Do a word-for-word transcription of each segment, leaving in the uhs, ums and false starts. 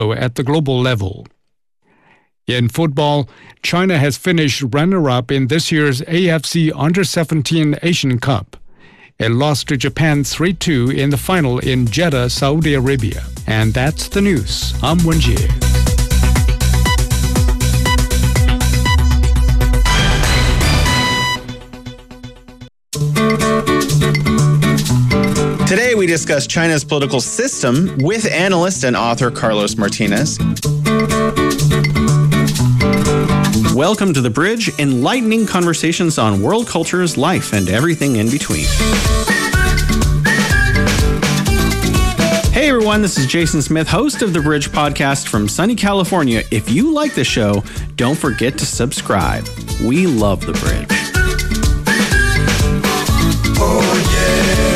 at the global level. In football, China has finished runner-up in this year's A F C Under seventeen Asian Cup. It lost to Japan three two in the final in Jeddah, Saudi Arabia. And that's the news. I'm Wenjie. Today we discuss China's political system with analyst and author Carlos Martinez. Welcome to The Bridge, enlightening conversations on world cultures, life, and everything in between. Hey everyone, this is Jason Smith, host of The Bridge podcast from sunny California. If you like the show, don't forget to subscribe. We love The Bridge. Oh yeah.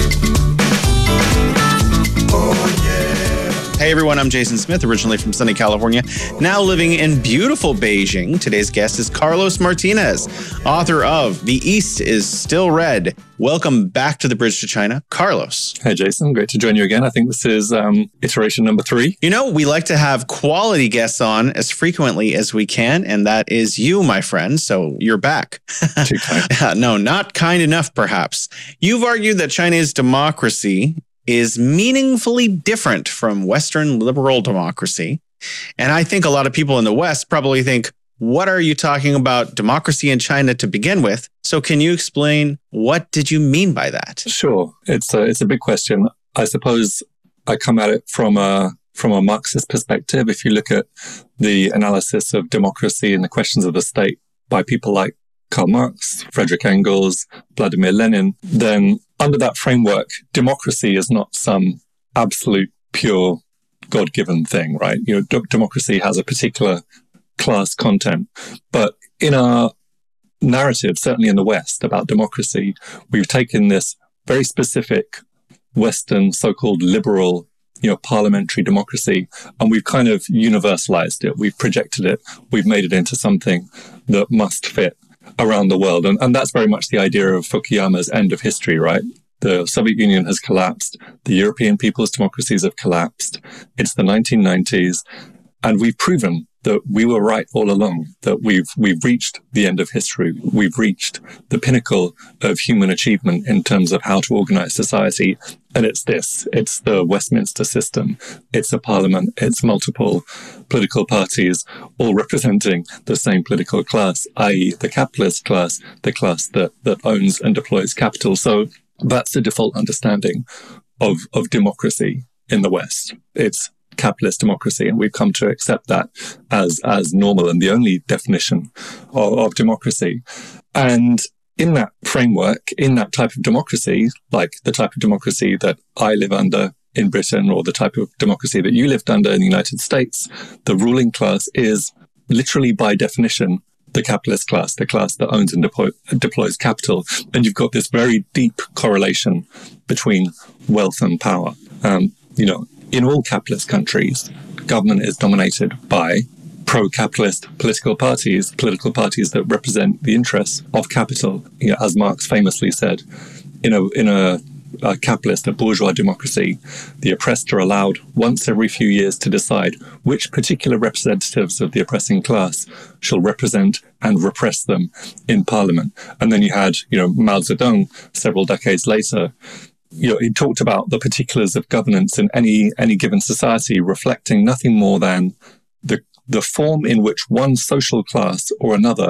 Hey everyone, I'm Jason Smith, originally from sunny California, now living in beautiful Beijing. Today's guest is Carlos Martinez, author of The East is Still Red. Welcome back to The Bridge to China, Carlos. Hey Jason, great to join you again. I think this is um, iteration number three. You know, we like to have quality guests on as frequently as we can, and that is you, my friend, so you're back. Too kind. No, not kind enough, perhaps. You've argued that China's democracy is meaningfully different from Western liberal democracy. And I think a lot of people in the West probably think, what are you talking about democracy in China to begin with? So can you explain, what did you mean by that? Sure. It's a, it's a big question. I suppose I come at it from a, from a Marxist perspective. If you look at the analysis of democracy and the questions of the state by people like Karl Marx, Friedrich Engels, Vladimir Lenin, then under that framework, democracy is not some absolute, pure, God-given thing, right? You know, d- democracy has a particular class content. But in our narrative, certainly in the West, about democracy, we've taken this very specific Western so-called liberal, you know, parliamentary democracy, and we've kind of universalized it. We've projected it. We've made it into something that must fit around the world. And, and that's very much the idea of Fukuyama's end of history, right? The Soviet Union has collapsed. The European people's democracies have collapsed. It's the nineteen nineties. And we've proven that we were right all along, that we've we've reached the end of history. We've reached the pinnacle of human achievement in terms of how to organize society. And it's this. It's the Westminster system. It's a parliament. It's multiple political parties, all representing the same political class, that is the capitalist class, the class that, that owns and deploys capital. So that's the default understanding of, of democracy in the West. It's capitalist democracy, and we've come to accept that as as normal and the only definition of, of democracy. And in that framework, in that type of democracy, like the type of democracy that I live under in Britain, or the type of democracy that you lived under in the United States, the ruling class is literally by definition the capitalist class, the class that owns and deploy, deploys capital. And you've got this very deep correlation between wealth and power. Um, you know, in all capitalist countries, government is dominated by pro-capitalist political parties, political parties that represent the interests of capital. You know, as Marx famously said, in a in a, a capitalist, a bourgeois democracy, the oppressed are allowed once every few years to decide which particular representatives of the oppressing class shall represent and repress them in parliament. And then you had, you know, Mao Zedong several decades later. You know, he talked about the particulars of governance in any any given society reflecting nothing more than the the form in which one social class or another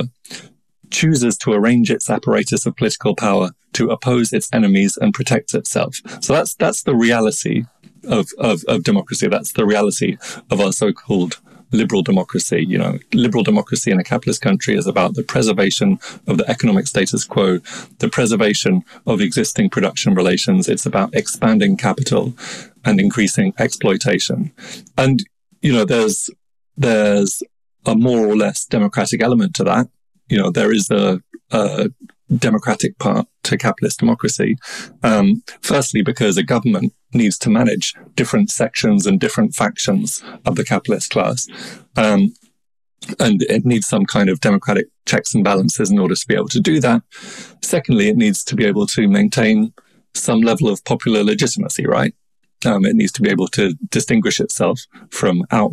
chooses to arrange its apparatus of political power to oppose its enemies and protect itself. So that's that's the reality of of, of democracy. That's the reality of our so-called liberal democracy. You know, liberal democracy in a capitalist country is about the preservation of the economic status quo, the preservation of existing production relations. It's about expanding capital and increasing exploitation. And, you know, there's there's a more or less democratic element to that. You know, there is a, a democratic part to capitalist democracy. Um, firstly, because a government needs to manage different sections and different factions of the capitalist class. Um, and it needs some kind of democratic checks and balances in order to be able to do that. Secondly, it needs to be able to maintain some level of popular legitimacy, right? Um, it needs to be able to distinguish itself from outright